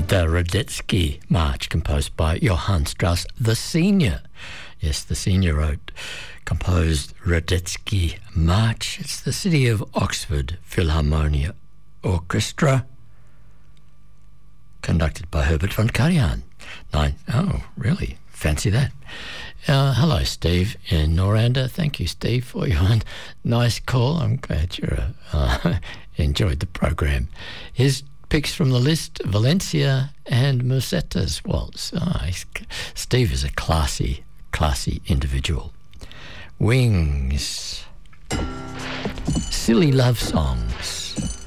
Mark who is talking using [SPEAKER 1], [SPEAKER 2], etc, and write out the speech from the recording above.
[SPEAKER 1] The Radetzky March, composed by Johann Strauss, the Senior. Yes, the Senior composed Radetzky March. It's the City of Oxford Philharmonia Orchestra, conducted by Herbert von Karajan. Oh, really? Fancy that. Hello, Steve in Noranda. Thank you, Steve, for your nice call. I'm glad you enjoyed the program. Here's picks from the list: Valencia and Museta's Waltz. Steve is a classy individual. Wings. Silly Love Songs.